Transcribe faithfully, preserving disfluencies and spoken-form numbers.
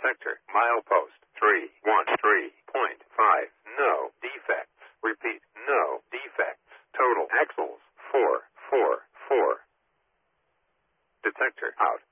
Detector, milepost, three one three point five. No defects. Repeat, no defects. Total axles, four four four. Detector out.